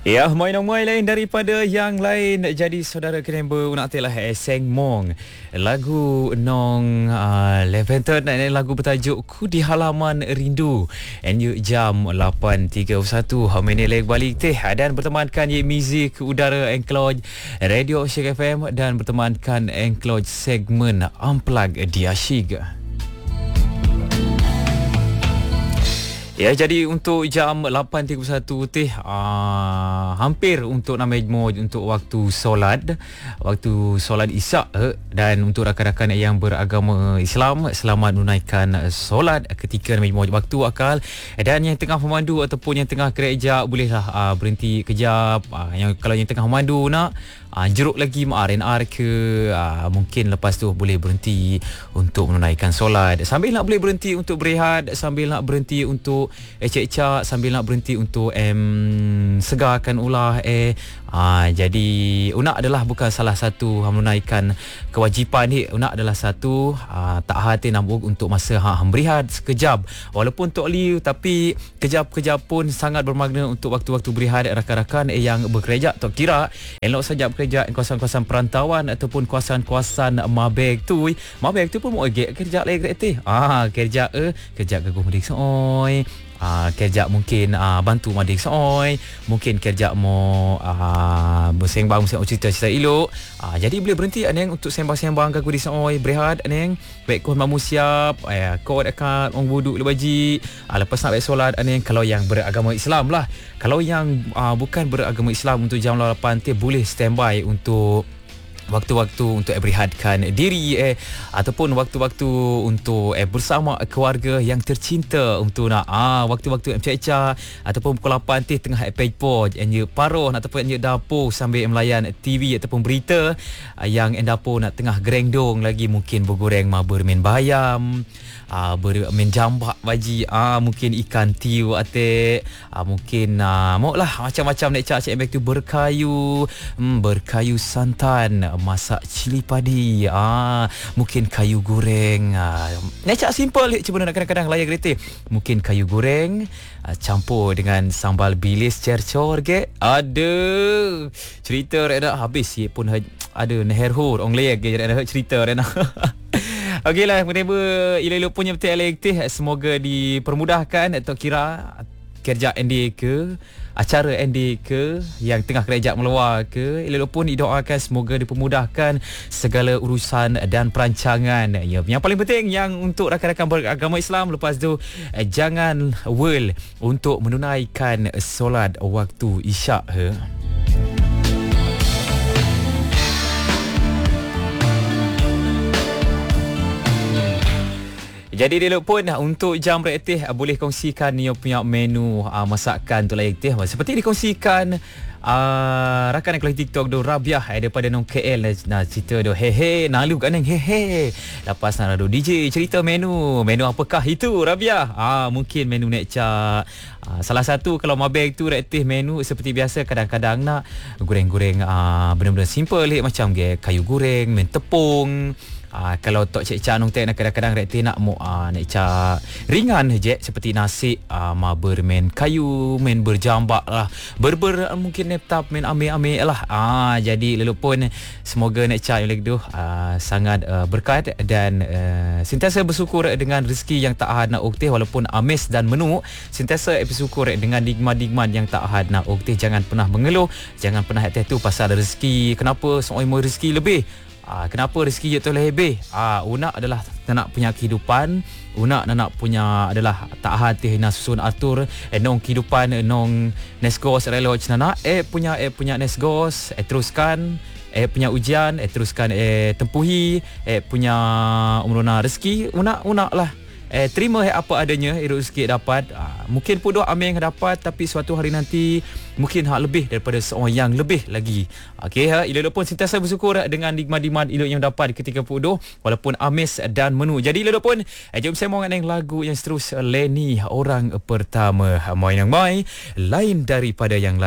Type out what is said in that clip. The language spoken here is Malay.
Ya, mai lain daripada yang lain. Jadi saudara kena unak telah Seng Mong. Lagu nong Levanter dan lagu bertajuk Ku di Halaman Rindu. And you jam 8.31 minit lagi balik teh dan bertemankan ye muzik udara Encloj Radio Asyik FM dan bertemankan Encloj segmen Unplug di Asyik. Ya, jadi untuk jam 8.31 teh hampir untuk namanya untuk waktu solat Isyak dan untuk rakan-rakan yang beragama Islam selamat menunaikan solat ketika namanya waktu akal, dan yang tengah memandu ataupun yang tengah kerja bolehlah berhenti kejap. Yang kalau yang tengah memandu nak jeruk lagi RNR ke mungkin lepas tu boleh berhenti untuk menunaikan solat, sambil nak boleh berhenti untuk berehat, sambil nak berhenti untuk ecek-ecak, sambil nak berhenti untuk segarkan ulah jadi unak adalah bukan salah satu menunaikan kewajipan ni. Unak adalah satu tak hati nambuk untuk masa berehat sekejap walaupun tok liu, tapi kejap-kejap pun sangat bermakna untuk waktu-waktu berehat rakan-rakan yang bekerja. Tak kira elok saja bekerja di kawasan-kawasan perantauan ataupun kawasan-kawasan Mabeg tu pun mau kerja lagi kereta kerja kerja ke Gumedik Sooi, kerja mungkin bantu Madik Sooi, mungkin kerja mau bersembang cerita-cerita elok. Jadi boleh berhenti aneng untuk sembang-sembang ke Gumedik Sooi, berehat aneng baik kau mamu siap kau dekat orang wuduk lebaji lepas nak baik solat aneng. Kalau yang beragama Islam lah, kalau yang bukan beragama Islam untuk jam 8 boleh standby untuk waktu-waktu untuk berehatkan diri ataupun waktu-waktu untuk bersama keluarga yang tercinta untuk nak waktu-waktu ceca ataupun pukul 8 tengah page and paruh ataupun dapur sambil melayan TV ataupun berita yang dapur nak tengah gerengdong lagi, mungkin bergoreng bermain bayam, bermain jambak baji, mungkin ikan tiu atik, mungkin mau lah macam-macam nak cak back tu berkayu santan, masak cili padi, mungkin kayu goreng, necak simple cuma nak kadang-kadang layak kereta, mungkin kayu goreng campur dengan sambal bilis cercor ke. Aduh, cerita dah habis ye pun ada neherhur orang layak ke dah cerita dah. Okeylah, whenever ilo punya betul elektif, semoga dipermudahkan atau kira kerja ND ke, acara ND ke, yang tengah kerja meluar ke, ilo pun didoakan semoga dipermudahkan segala urusan dan perancangan. Ya, yang paling penting yang untuk rakan-rakan beragama Islam, lepas tu jangan untuk menunaikan solat waktu Isyak. Jadi dia pun untuk jam reaktif boleh kongsikan dia punya menu masakan tu layak teh seperti dikongsikan rakan yang TikTok do Rabiah daripada nong KL nak cerita do hehe nalu kan hehe lepas nak do DJ cerita menu apakah itu Rabiah. Mungkin menu nekca salah satu kalau Mabeg tu reaktif menu seperti biasa, kadang-kadang nak goreng-goreng benda-benda simple macam kayu goreng, main tepung. Kalau tok cek nong teh kadang-kadang rekti nak nak cak ringan je seperti nasi bermain kayu, main berjambak lah, berber mungkin neptap main ame-ame lah. Jadi lalu pun semoga nak cak yang lagi tu sangat berkat dan sentiasa bersyukur dengan rezeki yang tak had nak okteh walaupun amis dan menuk, sentiasa bersyukur dengan nikmat-nikmat yang tak had nak okteh. Jangan pernah mengeluh, jangan pernah hati tu pasal rezeki. Kenapa seorang rezeki lebih? Kenapa rezeki tu lebih? Unak adalah nak punya kehidupan, unak nak punya adalah tak hati nak susun atur nong kehidupan nong nesgos relo cina punya nesgos teruskan punya ujian teruskan tempuhi punya umruna rezeki unak lah terima apa adanya rezeki dapat. Mungkin pun doa amin yang dapat, tapi suatu hari nanti mungkin lebih daripada seorang yang lebih lagi. Okey, ilo pun sentiasa bersyukur dengan nikmat-nikmat ilo yang dapat ketika pudoh walaupun amis dan menu. Jadi ilo pun jom saya mau dengan lagu yang seterus Lenny orang pertama, mai lain daripada yang lain.